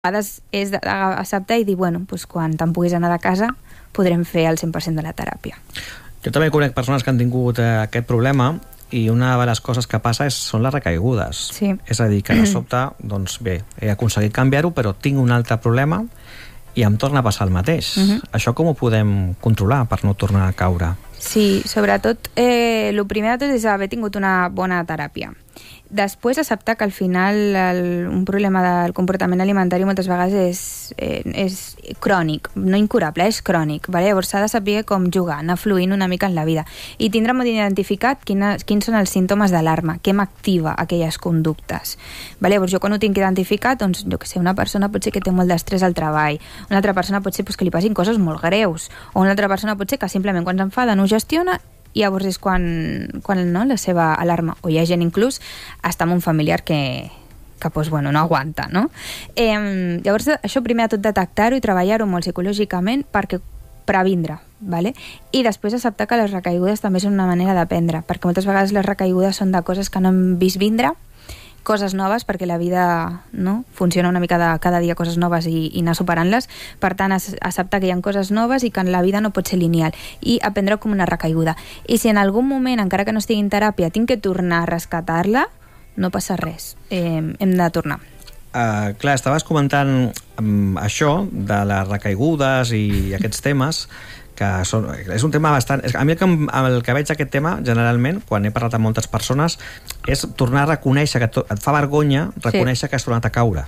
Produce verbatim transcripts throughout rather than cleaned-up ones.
vegades és acceptar i dir, bueno, doncs quan te'n puguis anar de casa podrem fer el cent per cent de la teràpia. Jo també conec persones que han tingut eh, aquest problema i una de les coses que passa és, són les recaigudes. Sí. És a dir, que de sobte, doncs bé, he aconseguit canviar-ho, però tinc un altre problema i em torna a passar el mateix. Uh-huh. Això com ho podem controlar per no tornar a caure? Sí, sobretot, eh, el primer de tot és haver tingut una bona teràpia. Després, acceptar que al final el, un problema del comportament alimentari moltes vegades és, eh, és crònic, no incurable, és crònic. Vale? Llavors s'ha de saber com jugar, anar fluint una mica en la vida i tindre molt identificat quina, quins són els símptomes d'alarma, què m'activa aquelles conductes. Vale? Llavors jo quan ho tinc identificat, doncs jo que sé, una persona pot ser que té molt d'estrès al treball, una altra persona pot ser pues, que li passin coses molt greus, o una altra persona pot ser que simplement quan s'enfada no ho gestiona i llavors és quan, quan no, la seva alarma, o hi ha gent inclús està amb un familiar que, que pues, bueno, no aguanta, no? Eh, llavors això primer de tot detectar-ho i treballar-ho molt psicològicament perquè previndre, ¿vale? I després acceptar que les recaigudes també són una manera d'aprendre, perquè moltes vegades les recaigudes són de coses que no hem vist vindre, coses noves, perquè la vida no funciona una mica de cada dia coses noves i, i anar superant-les, per tant acceptar que hi ha coses noves i que en la vida no pot ser lineal i aprendre com una recaiguda. I si en algun moment, encara que no estigui en teràpia, tinc que tornar a rescatar-la, no passa res, eh, hem de tornar. Uh, clar, estaves comentant um, això de les recaigudes i aquests temes que són, és un tema bastant... A mi el que, el que veig aquest tema, generalment, quan he parlat amb moltes persones, és tornar a reconèixer que to, et fa vergonya reconèixer sí. que has tornat a caure.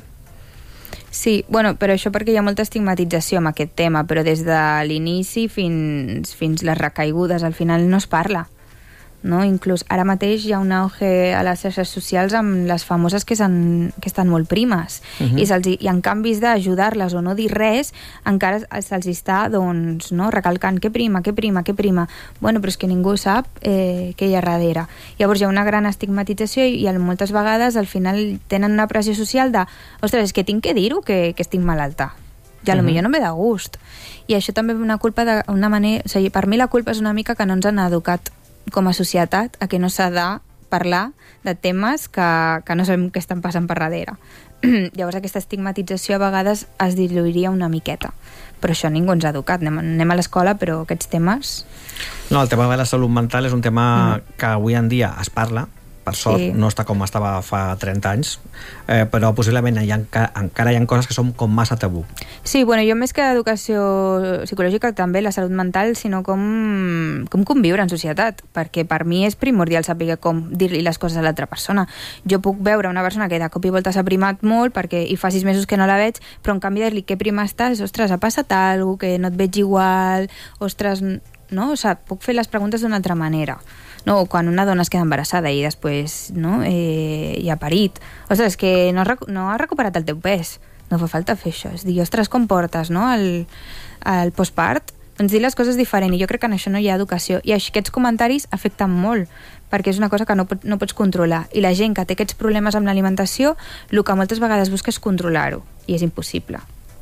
Sí, bueno, però això perquè hi ha molta estigmatització amb aquest tema, però des de l'inici fins, fins les recaigudes, al final no es parla. No? Inclús ara mateix hi ha un auge a les xarxes socials amb les famoses que, que estan molt primes uh-huh. i, se'ls, i en canvis d'ajudar-les o no dir res encara se'ls està doncs, no? recalcant que prima, que prima, que prima bueno, però és que ningú sap eh, què hi ha darrere. Llavors hi ha una gran estigmatització i, i moltes vegades al final tenen una pressió social de ostres, és que tinc que dir-ho que, que estic malalta i a lo uh-huh. millor no me da gust i això també és una culpa de, una manera, o sigui, per mi la culpa és una mica que no ens han educat com a societat a que no s'ha de parlar de temes que, que no sabem què estan passant per darrere. Llavors aquesta estigmatització a vegades es diluiria una miqueta, però això ningú ens ha educat, anem, anem a l'escola però aquests temes... No, el tema de la salut mental és un tema mm. que avui en dia es parla, per sort sí. no està com estava fa trenta anys, eh, però possiblement hi ha, encara hi ha coses que són com massa tabú. Sí, bueno, jo més que educació psicològica també la salut mental, sinó com, com conviure en societat, perquè per mi és primordial saber com dir-li les coses a l'altra persona. Jo puc veure una persona que de cop i volta s'ha primat molt perquè i fa sis mesos que no la veig, però en canvi dir-li que prima estàs, ostres, ha passat alguna cosa, que no et veig igual, ostres, no? O sigui, puc fer les preguntes d'una altra manera. No, quan una dona es queda embarassada i després no, eh, hi ha parit. Ostres, és que no, no has recuperat el teu pes. No fa falta fer això. És dir, ostres, com portes no, el, el postpart? Doncs dir les coses diferent. I jo crec que en això no hi ha educació. I aquests comentaris afecten molt, perquè és una cosa que no, pot, no pots controlar. I la gent que té aquests problemes amb l'alimentació, el que moltes vegades busca és controlar-ho. I és impossible.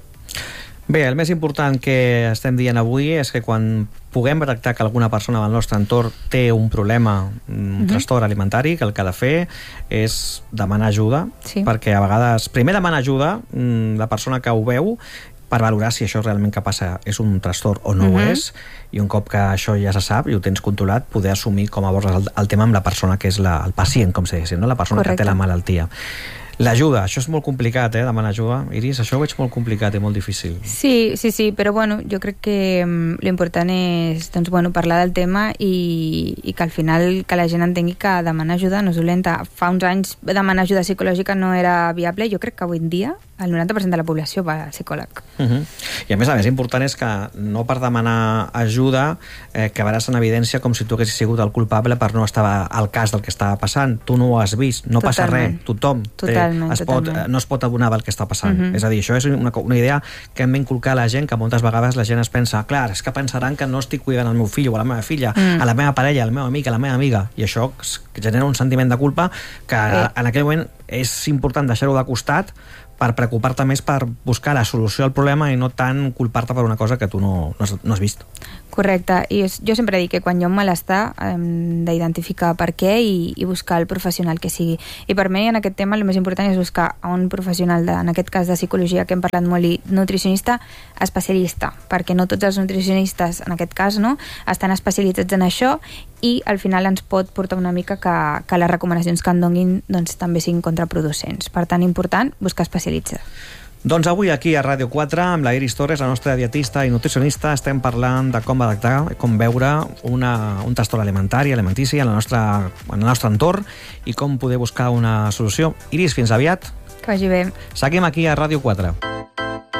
Bé, el més important que estem dient avui és que quan puguem detectar que alguna persona del nostre entorn té un problema, un uh-huh. trastorn alimentari, que el que ha de fer és demanar ajuda, sí. perquè a vegades, primer demanar ajuda la persona que ho veu per valorar si això realment que passa és un trastorn o no uh-huh. ho és, i un cop que això ja se sap i ho tens controlat, poder assumir com abordes el, el tema amb la persona que és la, el pacient, com se diu, no? La persona Correcte. Que té la malaltia. L'ajuda, això és molt complicat, eh, demanar ajuda. Iris, això ho veig molt complicat i molt difícil. Sí, sí, sí, però bueno, jo crec que um, l'important és doncs, bueno, parlar del tema i, i que al final que la gent entengui que demanar ajuda no és dolenta. Fa uns anys demanar ajuda psicològica no era viable, jo crec que avui en dia el noranta per cent de la població va al psicòleg. Uh-huh. I a més a més, important és que no per demanar ajuda eh, quedaràs en evidència com si tu haguessis sigut el culpable per no estar al cas del que estava passant. Tu no ho has vist, no totalment. Passa res, tothom totalment, té, es pot, no es pot adonar del que està passant. Uh-huh. És a dir, això és una, una idea que hem d'inculcar a la gent, que moltes vegades la gent es pensa, clar, és que pensaran que no estic cuidant el meu fill o a la meva filla, uh-huh. a la meva parella, al meu amic, a la meva amiga, i això genera un sentiment de culpa que uh-huh. en aquell moment és important deixar-ho de costat per preocupar-te més per buscar la solució al problema i no tant culpar-te per una cosa que tu no, no, has, no has vist. Correcte, i jo sempre dic que quan hi ha un malestar hem d'identificar per què i, i buscar el professional que sigui. I per mi en aquest tema el més important és buscar a un professional, de, en aquest cas de psicologia que hem parlat molt, i nutricionista especialista, perquè no tots els nutricionistes, en aquest cas, no, estan especialitzats en això i al final ens pot portar una mica que, que les recomanacions que en donguin doncs, també siguin contraproducents. Per tant, important buscar especialitzar. Doncs avui aquí a Ràdio quatre, amb la Iris Torres, la nostra dietista i nutricionista, estem parlant de com adaptar, com veure una, un trastorn alimentari, alimentici en, la nostra, en el nostre entorn i com poder buscar una solució. Iris, fins aviat. Que vagi bé. Seguim aquí a Ràdio quatre.